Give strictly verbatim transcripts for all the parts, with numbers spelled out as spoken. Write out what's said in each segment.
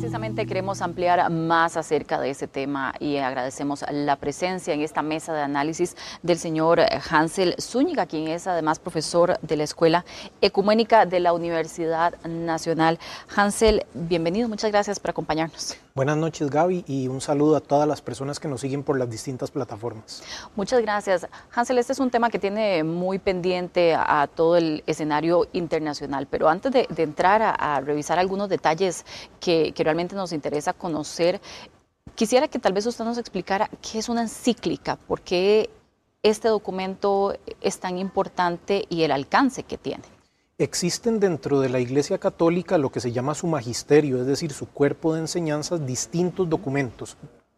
precisamente queremos ampliar más acerca de ese tema y agradecemos la presencia en esta mesa de análisis del señor Hansel Zúñiga, quien es además profesor de la Escuela Ecuménica de la Universidad Nacional. Hansel, bienvenido, muchas gracias por acompañarnos. Buenas noches, Gaby, y un saludo a todas las personas que nos siguen por las distintas plataformas. Muchas gracias. Hansel, este es un tema que tiene muy pendiente a, a todo el escenario internacional, pero antes de, de entrar a, a revisar algunos detalles que, que realmente nos interesa conocer, quisiera que tal vez usted nos explicara qué es una encíclica, por qué este documento es tan importante y el alcance que tiene. Existen dentro de la Iglesia Católica lo que se llama su magisterio, es decir, su cuerpo de enseñanzas, distintos documentos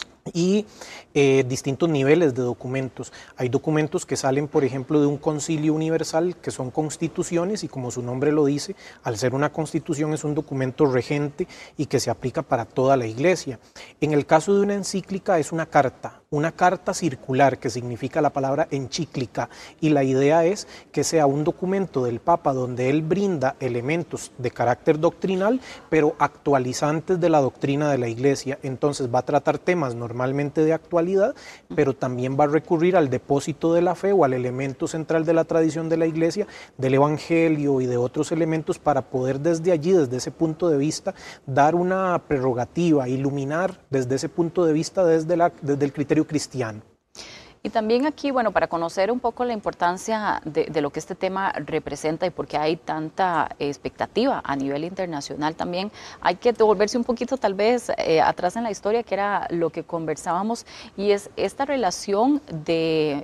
y eh, distintos niveles de documentos. Hay documentos que salen, por ejemplo, de un concilio universal, que son constituciones, y como su nombre lo dice, al ser una constitución es un documento regente y que se aplica para toda la Iglesia. En el caso de una encíclica es una carta, una carta circular, que significa la palabra encíclica, y la idea es que sea un documento del Papa donde él brinda elementos de carácter doctrinal, pero actualizantes de la doctrina de la Iglesia. Entonces va a tratar temas normalmente de actualidad, pero también va a recurrir al depósito de la fe o al elemento central de la tradición de la Iglesia, del Evangelio y de otros elementos, para poder desde allí, desde ese punto de vista, dar una prerrogativa, iluminar desde ese punto de vista, desde, la, desde el criterio cristiano. Y también aquí, bueno, para conocer un poco la importancia de, de lo que este tema representa y por qué hay tanta expectativa a nivel internacional, también hay que devolverse un poquito tal vez eh, atrás en la historia, que era lo que conversábamos, y es esta relación de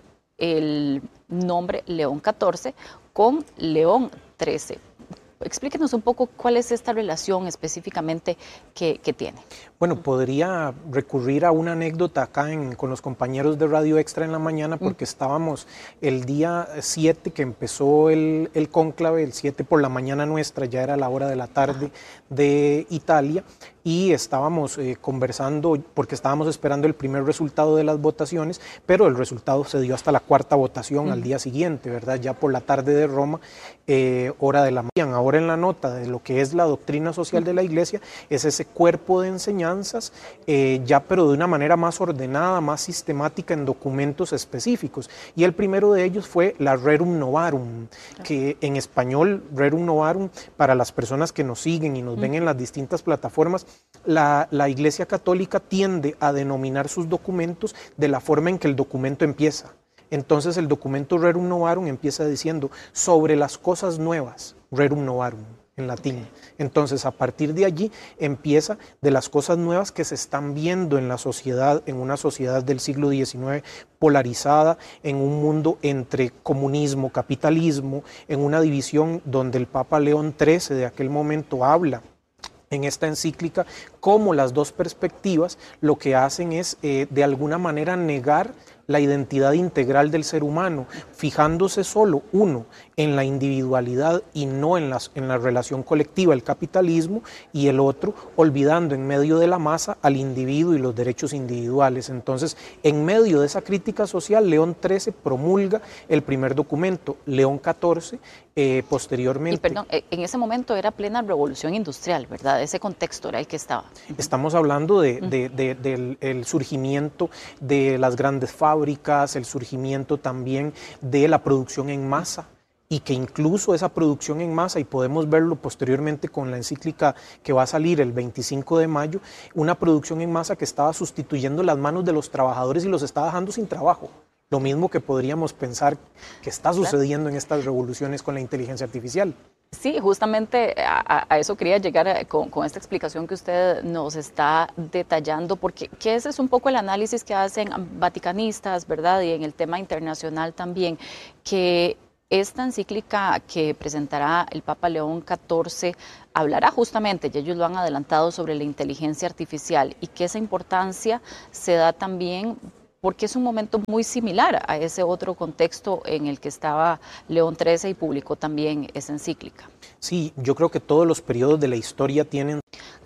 el nombre León catorce con León trece. Explíquenos un poco cuál es esta relación específicamente que, que tiene. Bueno, podría recurrir a una anécdota acá en, con los compañeros de Radio Extra en la mañana, porque mm. estábamos el día siete que empezó el, el cónclave, el siete por la mañana nuestra, ya era la hora de la tarde de Italia, y estábamos eh, conversando porque estábamos esperando el primer resultado de las votaciones, pero el resultado se dio hasta la cuarta votación mm. al día siguiente, ¿verdad? Ya por la tarde de Roma, eh, hora de la mañana. Ahora en la nota de lo que es la doctrina social mm. de la Iglesia, es ese cuerpo de enseñanzas, eh, ya pero de una manera más ordenada, más sistemática en documentos específicos. Y el primero de ellos fue la Rerum Novarum, que en español, Rerum Novarum, para las personas que nos siguen y nos mm. ven en las distintas plataformas, La, la Iglesia Católica tiende a denominar sus documentos de la forma en que el documento empieza. Entonces el documento Rerum Novarum empieza diciendo sobre las cosas nuevas, Rerum Novarum en latín. Entonces a partir de allí empieza de las cosas nuevas que se están viendo en la sociedad, en una sociedad del siglo diecinueve polarizada, en un mundo entre comunismo, capitalismo, en una división donde el Papa León trece de aquel momento habla en esta encíclica cómo las dos perspectivas lo que hacen es eh, de alguna manera negar la identidad integral del ser humano, fijándose solo uno en la individualidad y no en, las, en la relación colectiva, el capitalismo, y el otro olvidando en medio de la masa al individuo y los derechos individuales. Entonces, en medio de esa crítica social, León trece promulga el primer documento, León catorce, eh, posteriormente... Y perdón, en ese momento era plena revolución industrial, ¿verdad? Ese contexto era el que estaba. Estamos hablando de, de, de, del el surgimiento de las grandes fábricas, el surgimiento también de la producción en masa, y que incluso esa producción en masa, y podemos verlo posteriormente con la encíclica que va a salir el veinticinco de mayo, una producción en masa que estaba sustituyendo las manos de los trabajadores y los estaba dejando sin trabajo. Lo mismo que podríamos pensar que está sucediendo en estas revoluciones con la inteligencia artificial. Sí, justamente a, a eso quería llegar con, con esta explicación que usted nos está detallando, porque que ese es un poco el análisis que hacen vaticanistas, ¿verdad? Y en el tema internacional también, que esta encíclica que presentará el Papa León catorce hablará justamente, y ellos lo han adelantado, sobre la inteligencia artificial, y que esa importancia se da también porque es un momento muy similar a ese otro contexto en el que estaba León trece y publicó también esa encíclica. Sí, yo creo que todos los periodos de la historia tienen...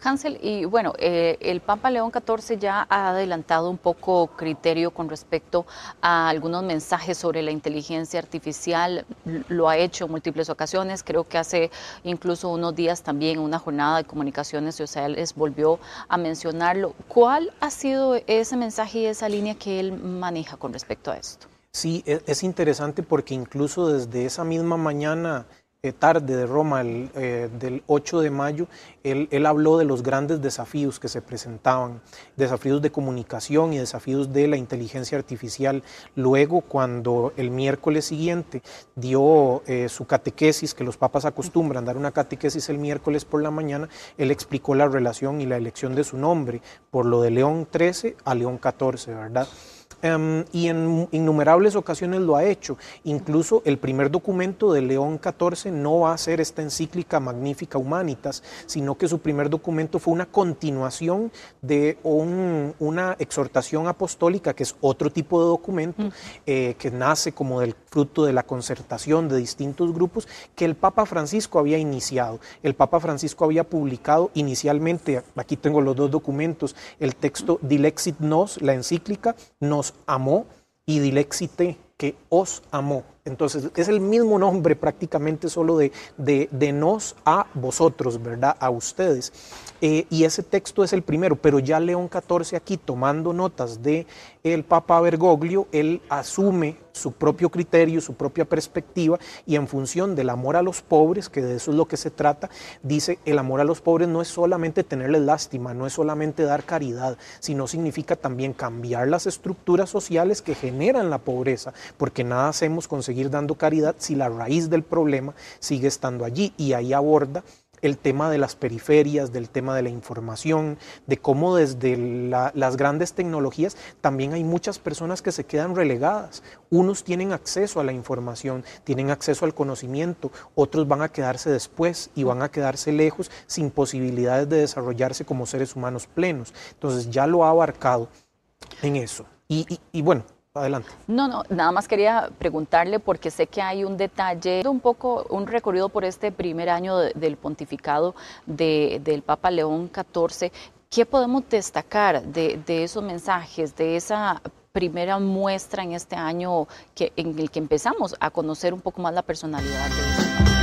Hansel, y bueno, eh, el Papa León catorce ya ha adelantado un poco criterio con respecto a algunos mensajes sobre la inteligencia artificial, lo ha hecho en múltiples ocasiones, creo que hace incluso unos días también una jornada de comunicaciones sociales volvió a mencionarlo. ¿Cuál ha sido ese mensaje y esa línea que él maneja con respecto a esto? Sí, es interesante porque incluso desde esa misma mañana, eh, tarde de Roma, el, eh, del ocho de mayo, él, él habló de los grandes desafíos que se presentaban, desafíos de comunicación y desafíos de la inteligencia artificial. Luego, cuando el miércoles siguiente dio eh, su catequesis, que los papas acostumbran dar una catequesis el miércoles por la mañana, él explicó la relación y la elección de su nombre, por lo de León trece a León catorce, ¿verdad? Um, y en innumerables ocasiones lo ha hecho. Incluso el primer documento de León catorce no va a ser esta encíclica Magnificat Humanitas, sino que su primer documento fue una continuación de un, una exhortación apostólica, que es otro tipo de documento, mm. eh, que nace como del fruto de la concertación de distintos grupos, que el Papa Francisco había iniciado. El Papa Francisco había publicado inicialmente, aquí tengo los dos documentos, el texto Dilexit Nos, la encíclica, nos amó, y Dilexite, que os amó. Entonces es el mismo nombre prácticamente, solo de, de, de nos a vosotros, ¿verdad? A ustedes. Eh, y ese texto es el primero, pero ya León catorce aquí, tomando notas de el Papa Bergoglio, él asume su propio criterio, su propia perspectiva, y en función del amor a los pobres, que de eso es lo que se trata, dice, el amor a los pobres no es solamente tenerles lástima, no es solamente dar caridad, sino significa también cambiar las estructuras sociales que generan la pobreza, porque nada hacemos con seguir dando caridad si la raíz del problema sigue estando allí. Y ahí aborda el tema de las periferias, del tema de la información, de cómo desde la, las grandes tecnologías también hay muchas personas que se quedan relegadas. Unos tienen acceso a la información, tienen acceso al conocimiento, otros van a quedarse después y van a quedarse lejos sin posibilidades de desarrollarse como seres humanos plenos. Entonces ya lo ha abarcado en eso. Y, y, y bueno, adelante. No, no, nada más quería preguntarle porque sé que hay un detalle, un poco un recorrido por este primer año de, del pontificado de, del Papa León catorce. ¿Qué podemos destacar de, de esos mensajes, de esa primera muestra en este año que, en el que empezamos a conocer un poco más la personalidad de ese Papa?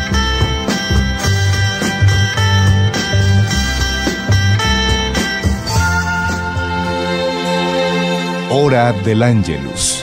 Hora del Ángelus.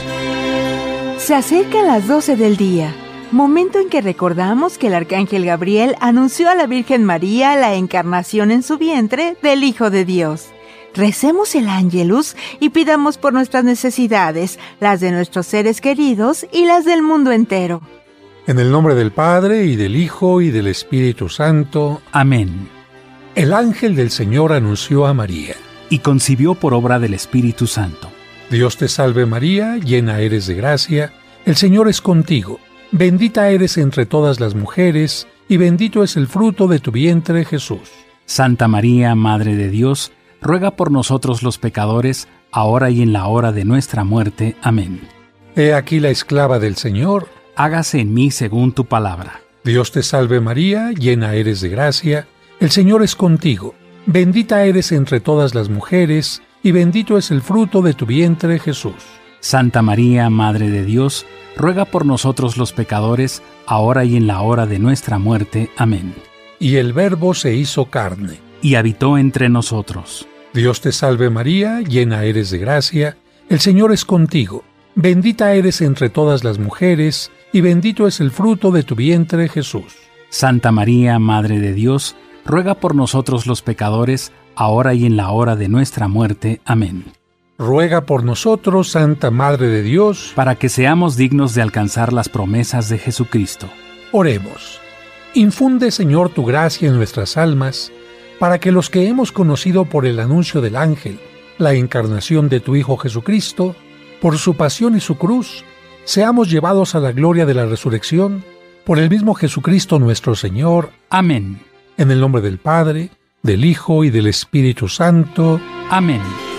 Se acercan las doce del día, momento en que recordamos que el arcángel Gabriel anunció a la Virgen María la encarnación en su vientre del Hijo de Dios. Recemos el Ángelus y pidamos por nuestras necesidades, las de nuestros seres queridos y las del mundo entero. En el nombre del Padre, y del Hijo, y del Espíritu Santo. Amén. El ángel del Señor anunció a María, y concibió por obra del Espíritu Santo. Dios te salve María, llena eres de gracia, el Señor es contigo. Bendita eres entre todas las mujeres, y bendito es el fruto de tu vientre, Jesús. Santa María, Madre de Dios, ruega por nosotros los pecadores, ahora y en la hora de nuestra muerte. Amén. He aquí la esclava del Señor. Hágase en mí según tu palabra. Dios te salve María, llena eres de gracia, el Señor es contigo. Bendita eres entre todas las mujeres, y bendito es el fruto de tu vientre, Jesús. Santa María, Madre de Dios, ruega por nosotros los pecadores, ahora y en la hora de nuestra muerte. Amén. Y el Verbo se hizo carne, y habitó entre nosotros. Dios te salve María, llena eres de gracia, el Señor es contigo. Bendita eres entre todas las mujeres, y bendito es el fruto de tu vientre, Jesús. Santa María, Madre de Dios, ruega por nosotros los pecadores, ahora y en la hora de nuestra muerte. Amén. Ruega por nosotros, Santa Madre de Dios, para que seamos dignos de alcanzar las promesas de Jesucristo. Oremos. Infunde, Señor, tu gracia en nuestras almas, para que los que hemos conocido por el anuncio del ángel la encarnación de tu Hijo Jesucristo, por su pasión y su cruz, seamos llevados a la gloria de la resurrección, por el mismo Jesucristo nuestro Señor. Amén. En el nombre del Padre, del Hijo y del Espíritu Santo. Amén.